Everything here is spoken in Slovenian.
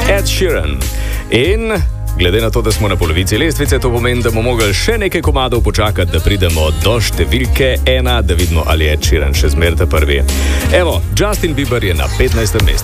Ed Sheeran. In glede na to, da smo na polovici lestvice, to pomeni, da bomo mogli še nekaj komadov počakati, da pridemo do številke 1, da vidimo, ali je Ed Sheeran še zmeraj prvi. Evo, Justin Bieber je na 15. mestu.